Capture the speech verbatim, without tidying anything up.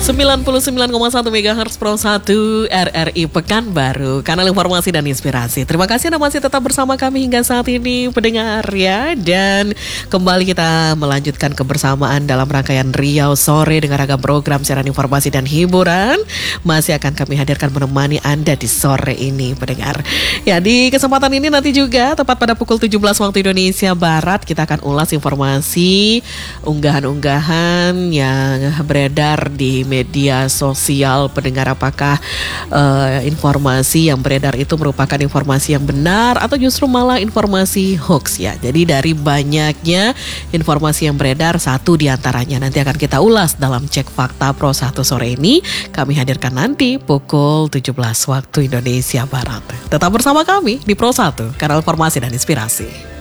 sembilan puluh sembilan koma satu megahertz Pro satu R R I Pekanbaru, kanal informasi dan inspirasi. Terima kasih Anda masih tetap bersama kami hingga saat ini pendengar ya. Dan kembali kita melanjutkan kebersamaan dalam rangkaian Riau Sore dengan ragam program siaran informasi dan hiburan. Masih akan kami hadirkan menemani Anda di sore ini pendengar. Ya, di kesempatan ini nanti juga tepat pada pukul tujuh belas waktu Indonesia Barat kita akan ulas informasi unggahan-unggahan yang beredar di media sosial pendengar. Apakah uh, informasi yang beredar itu merupakan informasi yang benar atau justru malah informasi hoax ya. Jadi dari banyaknya informasi yang beredar, satu diantaranya nanti akan kita ulas dalam Cek Fakta Pro satu sore ini. Kami hadirkan nanti pukul tujuh belas waktu Indonesia Barat. Tetap bersama kami di Pro satu, kanal informasi dan inspirasi.